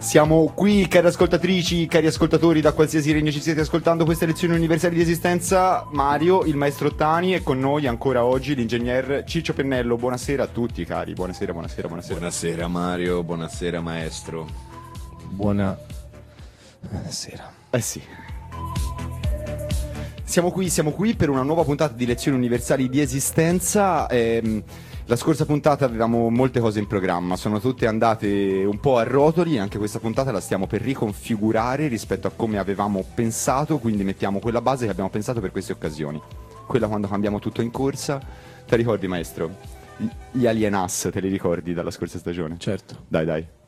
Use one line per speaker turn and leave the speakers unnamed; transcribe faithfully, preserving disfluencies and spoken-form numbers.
Siamo qui, cari ascoltatrici, cari ascoltatori, da qualsiasi regno ci siete ascoltando queste lezioni universali di esistenza. Mario, il maestro Ottani, e con noi ancora oggi l'ingegner Ciccio Pennello. Buonasera a tutti, cari. Buonasera, buonasera, buonasera.
Buonasera Mario, buonasera maestro.
Buona sera.
Eh sì. Siamo qui, siamo qui per una nuova puntata di lezioni universali di esistenza. Ehm, La scorsa puntata avevamo molte cose in programma, sono tutte andate un po' a rotoli, anche questa puntata la stiamo per riconfigurare rispetto a come avevamo pensato, quindi mettiamo quella base che abbiamo pensato per queste occasioni. Quella quando cambiamo tutto in corsa. Te ricordi, maestro? Gli Alien Us, te li ricordi dalla scorsa stagione?
Certo.
Dai, dai.